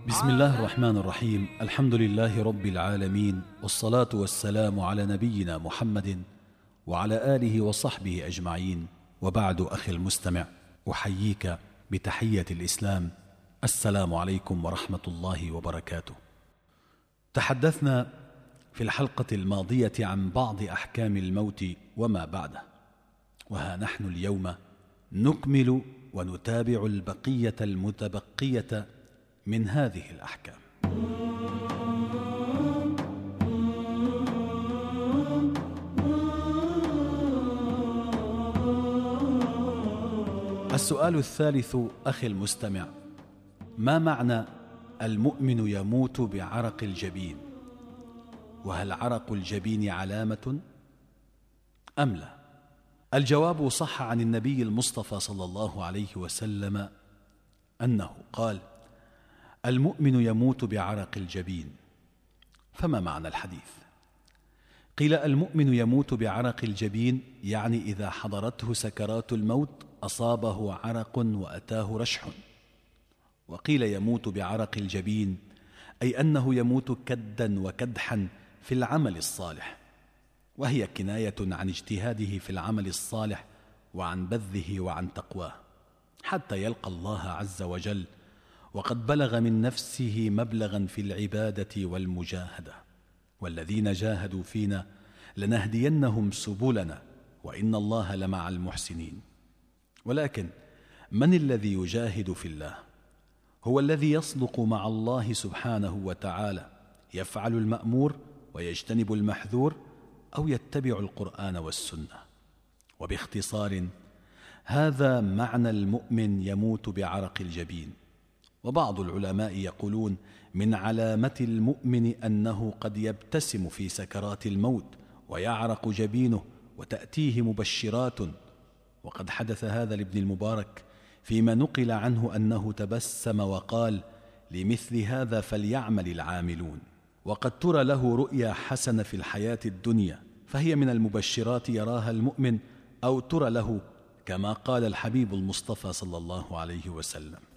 بسم الله الرحمن الرحيم. الحمد لله رب العالمين، والصلاة والسلام على نبينا محمد وعلى آله وصحبه أجمعين، وبعد. أخي المستمع، أحييك بتحية الإسلام. السلام عليكم ورحمة الله وبركاته. تحدثنا في الحلقة الماضية عن بعض أحكام الموت وما بعده، وها نحن اليوم نكمل ونتابع البقية المتبقية من هذه الأحكام. السؤال الثالث أخي المستمع: ما معنى المؤمن يموت بعرق الجبين؟ وهل عرق الجبين علامة أم لا؟ الجواب: صح عن النبي المصطفى صلى الله عليه وسلم أنه قال: المؤمن يموت بعرق الجبين. فما معنى الحديث؟ قيل: المؤمن يموت بعرق الجبين يعني إذا حضرته سكرات الموت أصابه عرق وأتاه رشح. وقيل: يموت بعرق الجبين أي أنه يموت كدا وكدحا في العمل الصالح، وهي كناية عن اجتهاده في العمل الصالح وعن بذله وعن تقواه حتى يلقى الله عز وجل وقد بلغ من نفسه مبلغا في العبادة والمجاهدة. والذين جاهدوا فينا لنهدينهم سبلنا وإن الله لمع المحسنين. ولكن من الذي يجاهد في الله؟ هو الذي يصدق مع الله سبحانه وتعالى، يفعل المأمور ويجتنب المحذور، أو يتبع القرآن والسنة. وباختصار هذا معنى المؤمن يموت بعرق الجبين. وبعض العلماء يقولون: من علامة المؤمن أنه قد يبتسم في سكرات الموت ويعرق جبينه وتأتيه مبشرات. وقد حدث هذا لابن المبارك فيما نقل عنه أنه تبسم وقال: لمثل هذا فليعمل العاملون. وقد ترى له رؤيا حسنة في الحياة الدنيا، فهي من المبشرات يراها المؤمن، أو ترى له كما قال الحبيب المصطفى صلى الله عليه وسلم.